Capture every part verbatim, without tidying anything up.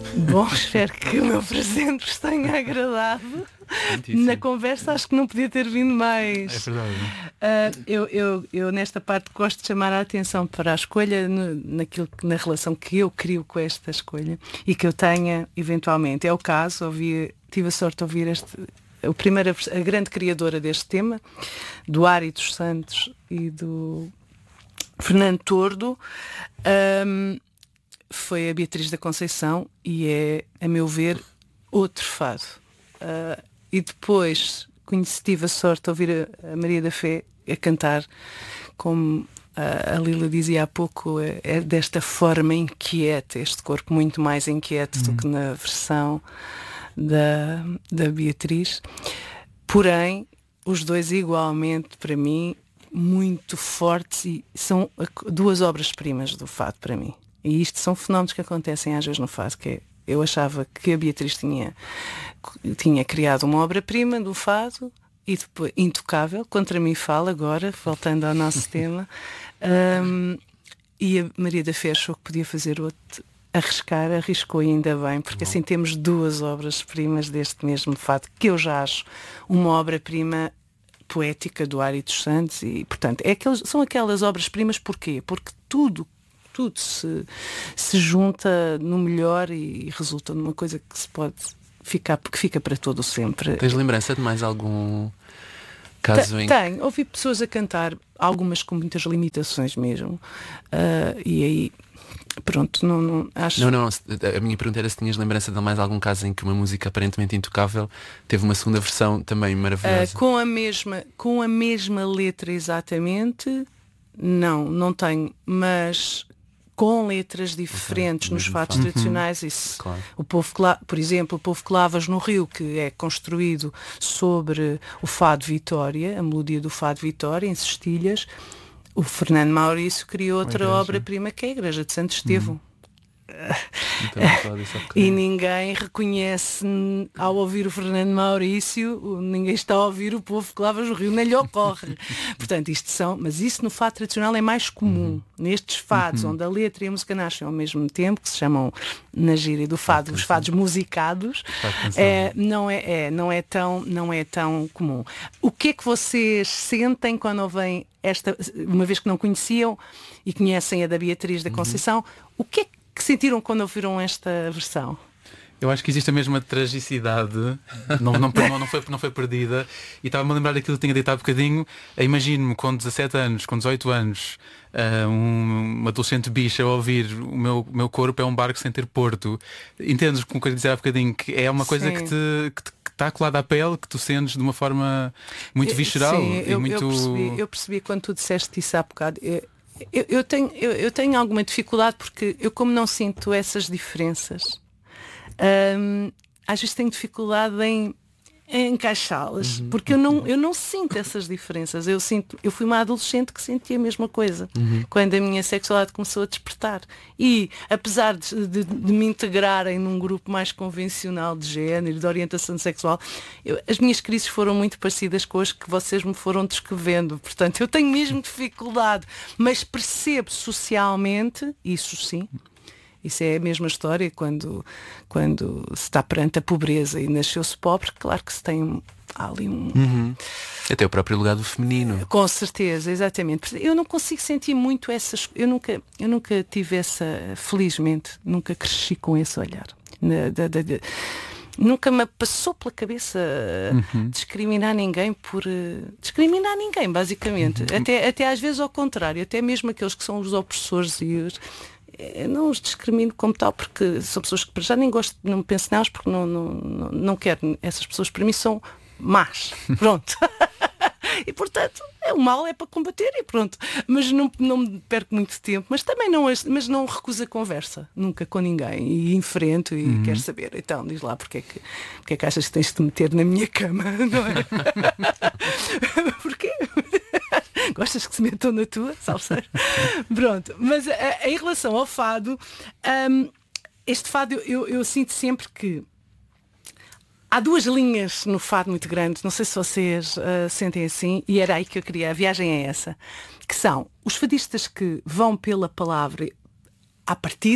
Bom, espero que o meu presente vos tenha agradado. Muitíssimo. Na conversa acho que não podia ter vindo mais. É verdade. Uh, eu, eu, eu nesta parte gosto de chamar a atenção para a escolha no, naquilo que, na relação que eu crio com esta escolha e que eu tenha eventualmente. É o caso, ouvi, tive a sorte de ouvir este, a, primeira, a grande criadora deste tema, do Ari dos Santos e do Fernando Tordo. Um, foi a Beatriz da Conceição e é, a meu ver, outro fado. Uh, e depois conheci, tive a sorte de ouvir a, a Maria da Fé a cantar, como a, a Lila dizia há pouco, é, é desta forma inquieta, este corpo muito mais inquieto uhum. do que na versão da, da Beatriz. Porém, os dois igualmente, para mim, muito fortes e são duas obras-primas do fado para mim. E isto são fenómenos que acontecem às vezes no fado, que é, eu achava que a Beatriz tinha, tinha criado uma obra-prima do fado e depois intocável, contra mim fala agora, voltando ao nosso tema, um, e a Maria da Fé achou que podia fazer outro, arriscar, arriscou e ainda bem, porque assim temos duas obras-primas deste mesmo fado, que eu já acho uma obra-prima poética do Ari dos Santos e, portanto, é aqueles, são aquelas obras-primas porquê? Porque tudo tudo se, se junta no melhor e, e resulta numa coisa que se pode ficar, que fica para todo o sempre. Tens lembrança de mais algum caso T- em Tenho, ouvi pessoas a cantar, algumas com muitas limitações mesmo, uh, e aí pronto, não, não acho. Não, não, a minha pergunta era se tinhas lembrança de mais algum caso em que uma música aparentemente intocável teve uma segunda versão também maravilhosa. Uh, com a mesma, com a mesma letra exatamente, não, não tenho, mas com letras diferentes okay, nos fados fado. tradicionais. Isso, claro. O povo, por exemplo, o Povo que Lavas no Rio, que é construído sobre o fado Vitória, a melodia do fado Vitória, em cestilhas. O Fernando Maurício criou outra obra-prima, que é a Igreja de Santo Estevão. Hum. Então, e ninguém reconhece ao ouvir o Fernando Maurício, ninguém está a ouvir o Povo que Lavas no Rio, nem lhe ocorre. Portanto, isto são, mas isso no fado tradicional é mais comum. Uhum. Nestes fados, uhum. onde a letra e a música nascem ao mesmo tempo, que se chamam na gíria do fado, os fados musicados, é, não, é, é, não, é tão, não é tão comum. O que é que vocês sentem quando ouvem esta, uma vez que não conheciam e conhecem a da Beatriz da Conceição, uhum. o que é que que sentiram quando ouviram esta versão? Eu acho que existe a mesma tragicidade, não, não, não, não, foi, não foi perdida, e estava-me a lembrar daquilo que tinha dito há bocadinho. Imagino-me com dezassete anos, com dezoito anos, uh, um, uma adolescente bicha a ouvir o meu, meu corpo é um barco sem ter porto. Entendes como eu queria dizer há bocadinho? Que é uma coisa que te, que te está colada à pele, que tu sentes de uma forma muito visceral. Sim, e eu, muito... eu, percebi, eu percebi quando tu disseste isso há bocado. Eu, Eu, eu, tenho, eu, eu tenho alguma dificuldade porque eu, como não sinto essas diferenças, hum, às vezes tenho dificuldade em, em encaixá-las, uhum. porque eu não, eu não sinto essas diferenças. Eu, sinto, eu fui uma adolescente que sentia a mesma coisa uhum. quando a minha sexualidade começou a despertar. E apesar de, de, de me integrarem num grupo mais convencional de género, de orientação sexual, eu, as minhas crises foram muito parecidas com as que vocês me foram descrevendo. Portanto, eu tenho mesmo dificuldade, mas percebo socialmente, isso sim. Isso é a mesma história quando, quando se está perante a pobreza e nasceu-se pobre, claro que se tem há ali um... Uhum. Até o próprio lugar do feminino. Com certeza, exatamente. Eu não consigo sentir muito essas... Eu nunca, eu nunca tive essa... Felizmente, nunca cresci com esse olhar. Na, da, da, da, nunca me passou pela cabeça uhum. discriminar ninguém por... Uh, discriminar ninguém, basicamente. Uhum. Até, até às vezes ao contrário. Até mesmo aqueles que são os opressores e os... Eu não os discrimino como tal, porque são pessoas que já nem gosto, não penso nelas, porque não, não, não, não quero. Essas pessoas para mim são más. Pronto. E portanto, é, o mal é para combater e pronto. Mas não, não perco muito tempo. Mas também não, mas não recuso a conversa, nunca com ninguém. E enfrento e uhum. quero saber. Então, diz lá, porque é, que, porque é que achas que tens de te meter na minha cama, não é? Porquê? Gostas que se metam na tua? Salseiro? Pronto, mas a, a, em relação ao fado, um, este fado eu, eu, eu sinto sempre que há duas linhas no fado muito grandes, não sei se vocês uh, sentem assim, e era aí que eu queria, a viagem é essa, que são os fadistas que vão pela palavra à partida,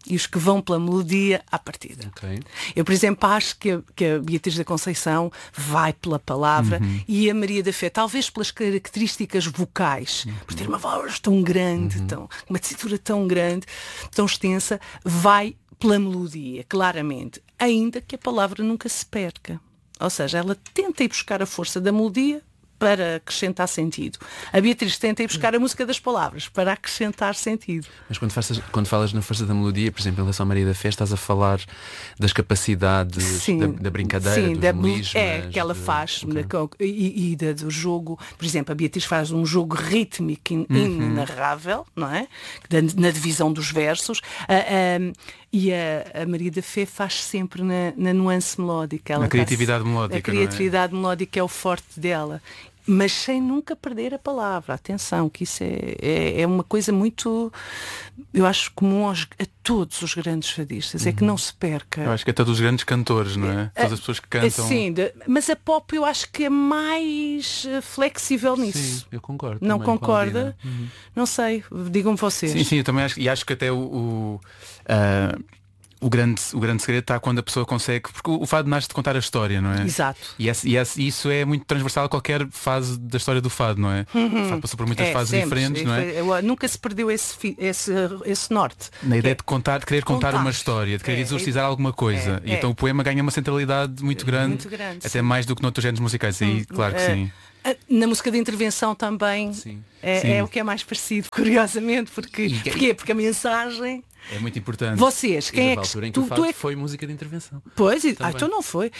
e os que vão pela melodia à partida. Okay. Eu, por exemplo, acho que a, que a Beatriz da Conceição vai pela palavra uhum. e a Maria da Fé, talvez pelas características vocais, uhum. por ter uma voz tão grande, uhum. tão, uma tessitura tão grande, tão extensa, vai pela melodia, claramente, ainda que a palavra nunca se perca. Ou seja, ela tenta ir buscar a força da melodia para acrescentar sentido. A Beatriz tenta ir buscar a música das palavras para acrescentar sentido. Mas quando, faças, quando falas na força da melodia, por exemplo, em relação à Maria da Fé, estás a falar das capacidades sim, da, da brincadeira, sim, dos da, melismas, é, que ela faz okay. e, e da, do jogo. Por exemplo, a Beatriz faz um jogo rítmico in, uhum. inenarrável, não é? Na divisão dos versos. Uh, um, e a, a Maria da Fé faz sempre na, na nuance melódica. Ela a criatividade tá, melódica. A criatividade é? melódica é o forte dela. Mas sem nunca perder a palavra. Atenção, que isso é, é, é uma coisa muito, eu acho, comum aos, a todos os grandes fadistas. Uhum. É que não se perca. Eu acho que é todos os grandes cantores, não é? Todas as pessoas que cantam. Sim, de, mas a pop eu acho que é mais flexível nisso. Sim, eu concordo. Não concorda? Uhum. Não sei, digam-me vocês. Sim, sim, eu também acho, e acho que até o... o uh... O grande, o grande segredo está quando a pessoa consegue, porque o, o fado nasce de contar a história, não é? Exato. E, esse, e esse, isso é muito transversal a qualquer fase da história do fado, não é? Uhum. O fado passou por muitas é, fases sempre. diferentes, não é? Eu, nunca se perdeu esse, esse, esse norte. Na ideia é de contar, de querer contar, contar uma história, de querer é, exorcizar é, alguma coisa. É, e é. então o poema ganha uma centralidade muito grande, muito grande até sim. mais do que noutros géneros musicais. Aí, hum, claro que é. sim. Na música de intervenção também sim. É, sim. é o que é mais parecido, curiosamente, porque, e, porquê? Porque a mensagem é muito importante. Vocês, quem e é que altura em que tu, o tu é... foi música de intervenção. Pois, ah, então não foi.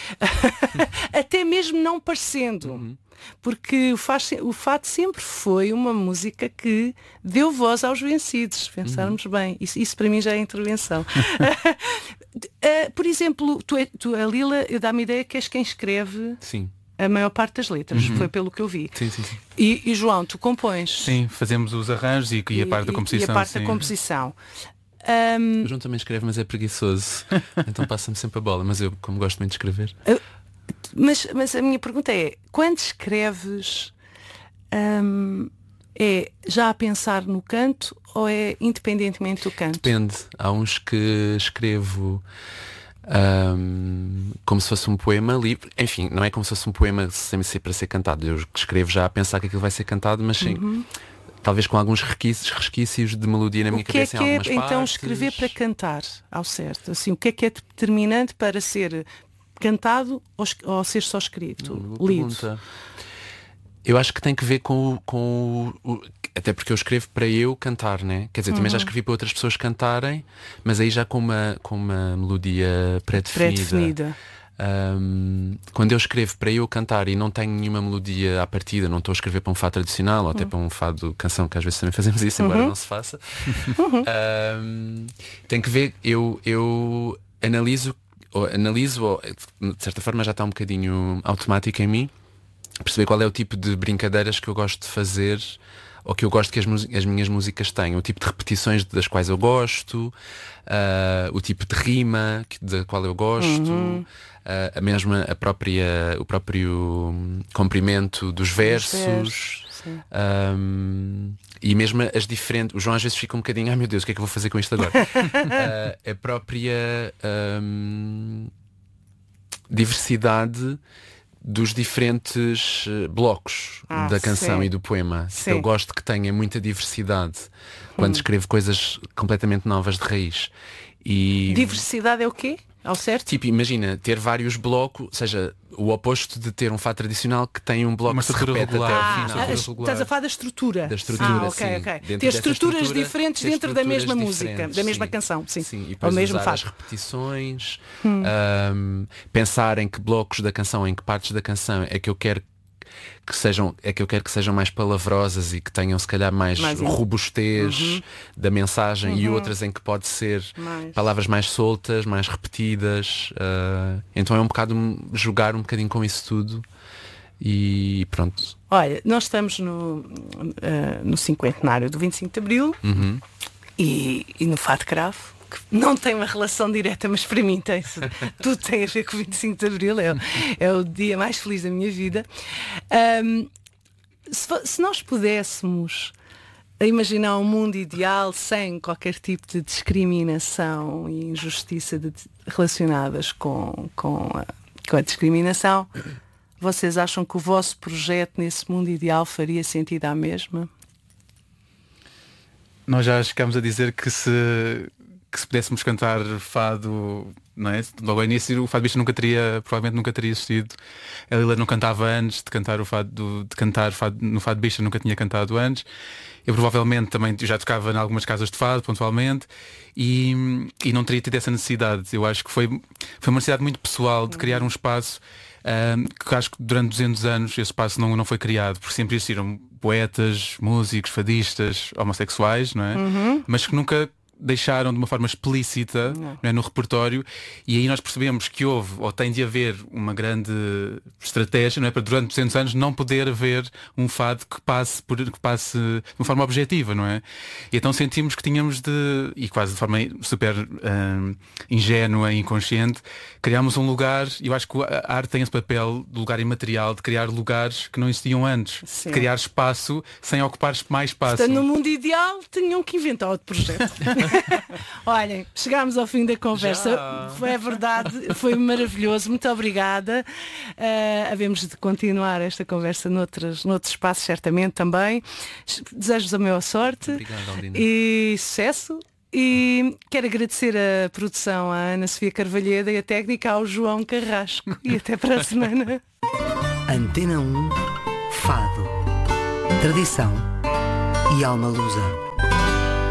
Até mesmo não parecendo. Uhum. Porque o, faz, o fado sempre foi uma música que deu voz aos vencidos, pensarmos uhum. bem. Isso, isso para mim já é intervenção. uh, por exemplo, tu, tu, a Lila, eu dá-me a ideia que és quem escreve. Sim. A maior parte das letras, uhum. foi pelo que eu vi. Sim, sim, sim. E, e João, tu compões? Sim, fazemos os arranjos e, e a parte da composição. E a parte sim. da composição. Um... O João também escreve, mas é preguiçoso. Então passa-me sempre a bola. Mas eu, como gosto muito de escrever. Uh, mas, mas a minha pergunta é, quando escreves, um, é já a pensar no canto ou é independentemente do canto? Depende. Há uns que escrevo Um, como se fosse um poema livre. Enfim, não é como se fosse um poema sem ser para ser cantado. Eu escrevo já a pensar que aquilo vai ser cantado, mas sim, uhum. talvez com alguns resquícios, resquícios de melodia na o minha que cabeça é que em algumas é, partes. Então escrever para cantar ao certo, assim, o que é que é determinante para ser cantado ou, ou ser só escrito, não, lido? Pergunta. Eu acho que tem que ver com o, com o, o até porque eu escrevo para eu cantar, né? Quer dizer, uhum. também já escrevi para outras pessoas cantarem, mas aí já com uma, com uma melodia pré-definida. pré-definida. Um, quando eu escrevo para eu cantar e não tenho nenhuma melodia à partida, não estou a escrever para um fado tradicional ou até uhum. para um fado canção, que às vezes também fazemos isso, embora uhum. não se faça. Uhum. Um, tem que ver, eu, eu analiso, ou analiso, ou, de certa forma já está um bocadinho automático em mim, perceber qual é o tipo de brincadeiras que eu gosto de fazer ou que eu gosto que as, as minhas músicas tenham, o tipo de repetições das quais eu gosto, uh, o tipo de rima que, da qual eu gosto, uhum. uh, a mesma, a própria, o próprio comprimento dos versos, um, e mesmo as diferentes. O João às vezes fica um bocadinho, ai meu Deus, o que é que eu vou fazer com isto agora? uh, a própria um, diversidade dos diferentes uh, blocos ah, da canção sim. e do poema. Eu gosto que tenha muita diversidade quando hum. escrevo coisas completamente novas de raiz. E... Diversidade é o quê? Ao certo? Tipo, imagina, ter vários blocos, ou seja, o oposto de ter um fado tradicional que tem um bloco uma que se repete regular. até ah, ao final. Ah, estás a falar da estrutura. Da estrutura, ah, okay, sim. Okay. Ter estruturas diferentes ter dentro da mesma música, da mesma sim. canção. Sim. Sim. E depois mesmo usar fado. as repetições, hum. um, pensar em que blocos da canção, em que partes da canção é que eu quero que sejam, é que eu quero que sejam mais palavrosas e que tenham se calhar mais, mais robustez uhum. da mensagem uhum. e outras em que pode ser mais. palavras mais soltas, mais repetidas. Uh, então é um bocado jogar um bocadinho com isso tudo e pronto. Olha, nós estamos no, uh, no cinquentenário do vinte e cinco de Abril uhum. e, e no Fado Cravo, que não tem uma relação direta, mas para mim tem, tudo tem a ver com o vinte e cinco de Abril, é, é o dia mais feliz da minha vida. Um, se, se nós pudéssemos a imaginar um mundo ideal sem qualquer tipo de discriminação e injustiça de, relacionadas com, com, a, com a discriminação, vocês acham que o vosso projeto nesse mundo ideal faria sentido à mesma? Nós já chegámos a dizer que se, que se pudéssemos cantar fado, não é? Logo ao início o Fado Bicha nunca teria, provavelmente nunca teria existido. A Lila não cantava antes de cantar o fado, de cantar fado, no Fado Bicha, nunca tinha cantado antes. Eu provavelmente também já tocava em algumas casas de fado, pontualmente, e, e não teria tido essa necessidade. Eu acho que foi, foi uma necessidade muito pessoal de criar um espaço um, que acho que durante duzentos anos esse espaço não, não foi criado, porque sempre existiram poetas, músicos, fadistas, homossexuais, não é? Uhum. Mas que nunca deixaram de uma forma explícita, não é, no repertório, e aí nós percebemos que houve, ou tem de haver, uma grande estratégia, não é, para durante duzentos anos não poder haver um fado que passe, por, que passe de uma forma objetiva, não é? E então sentimos que tínhamos de, e quase de forma super hum, ingênua e inconsciente, criámos um lugar, e eu acho que a arte tem esse papel do lugar imaterial, de criar lugares que não existiam antes, Sim. de criar espaço sem ocupar mais espaço. Portanto, no mundo ideal tinham que inventar outro projeto. Olhem, chegámos ao fim da conversa. Já. É verdade, foi maravilhoso. Muito obrigada. Uh, havemos de continuar esta conversa noutros, noutros espaços, certamente também. Desejo-vos a maior sorte. Obrigado, Aldina. E sucesso. E quero agradecer a produção à Ana Sofia Carvalheda e a técnica ao João Carrasco. E até para a semana. Antena um, Fado, tradição e alma lusa.